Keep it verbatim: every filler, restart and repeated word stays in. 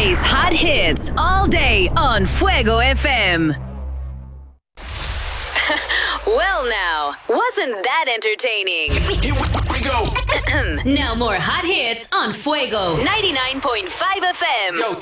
J's hot hits all day on Fuego F M. Well, now, wasn't that entertaining? Here we go. Now more hot hits on Fuego ninety-nine point five F M. Yo,